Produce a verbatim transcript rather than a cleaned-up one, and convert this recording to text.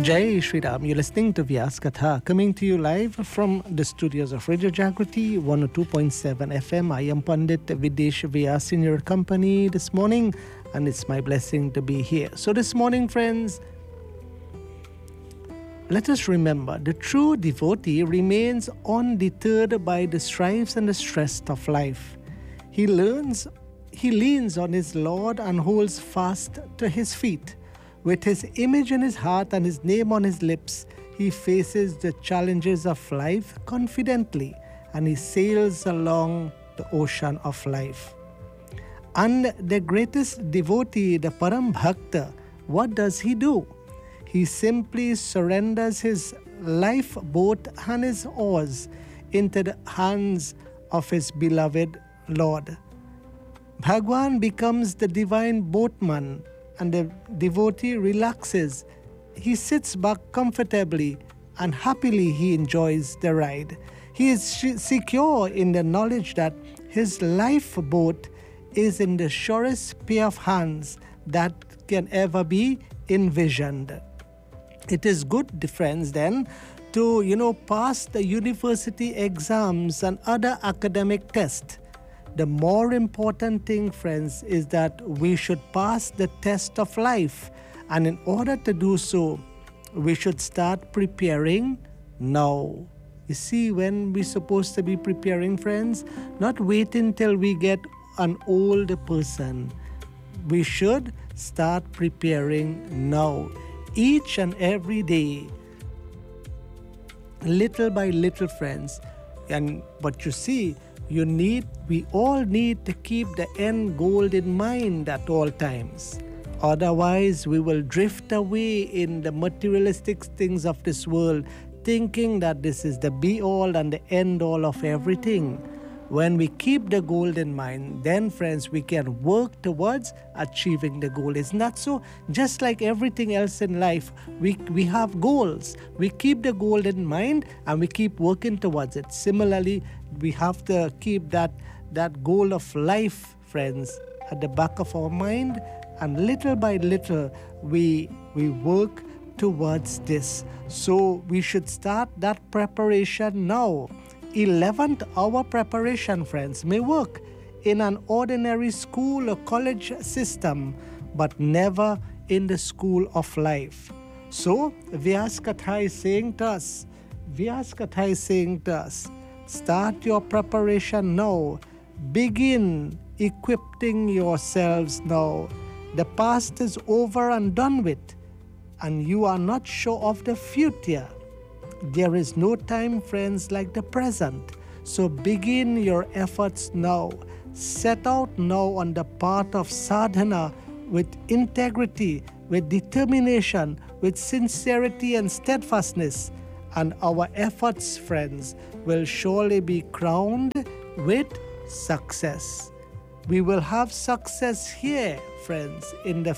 Jai Shri Ram. You're listening to Vyas Katha, coming to you live from the studios of Radio Jagriti, one oh two point seven F M. I am Pandit Videsh Vyas in your company this morning, and it's my blessing to be here. So this morning, friends, let us remember the true devotee remains undeterred by the strifes and the stress of life. He learns, he leans on his Lord and holds fast to his feet. With his image in his heart and his name on his lips, he faces the challenges of life confidently, and he sails along the ocean of life. And the greatest devotee, the Param Bhakta, what does he do? He simply surrenders his lifeboat and his oars into the hands of his beloved Lord. Bhagwan becomes the divine boatman, and the devotee relaxes. He sits back comfortably, and happily he enjoys the ride. He is secure in the knowledge that his lifeboat is in the surest pair of hands that can ever be envisioned. It is good, friends, then, to, you know, pass the university exams and other academic tests. The more important thing, friends, is that we should pass the test of life. And in order to do so, we should start preparing now. You see, when we're supposed to be preparing, friends, not waiting till we get an old person. We should start preparing now. Each and every day, little by little, friends. And but you see, you need, we all need to keep the end goal in mind at all times. Otherwise, we will drift away in the materialistic things of this world, thinking that this is the be-all and the end-all of everything. When we keep the goal in mind, then, friends, we can work towards achieving the goal. It's not so. Just like everything else in life, we, we have goals. We keep the goal in mind and we keep working towards it. Similarly, we have to keep that, that goal of life, friends, at the back of our mind. And little by little, we, we work towards this. So we should start that preparation now. eleventh hour preparation, friends, may work in an ordinary school or college system, but never in the school of life. So, Vyas Katha is saying to us, Vyas Katha is saying to us, start your preparation now. Begin equipping yourselves now. The past is over and done with, and you are not sure of the future. There is no time, friends, like the present. So begin your efforts now. Set out now on the path of sadhana with integrity, with determination, with sincerity and steadfastness. And our efforts, friends, will surely be crowned with success. We will have success here, friends, in the